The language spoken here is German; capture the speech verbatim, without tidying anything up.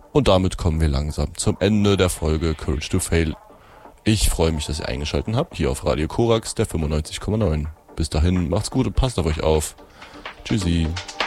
Und damit kommen wir langsam zum Ende der Folge Courage to Fail. Ich freue mich, dass ihr eingeschaltet habt, hier auf Radio Korax, der fünfundneunzig Komma neun. Bis dahin, macht's gut und passt auf euch auf. Tschüssi.